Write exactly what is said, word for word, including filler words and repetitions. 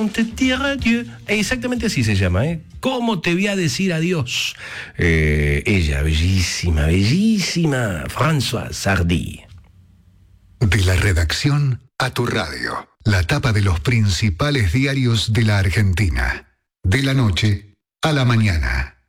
Comment te dire adieu. Exactamente así se llama, ¿eh? ¿Cómo te voy a decir adiós? Eh, ella, bellísima, bellísima, Françoise Hardy. De la redacción a tu radio. La tapa de los principales diarios de la Argentina. De la noche a la mañana.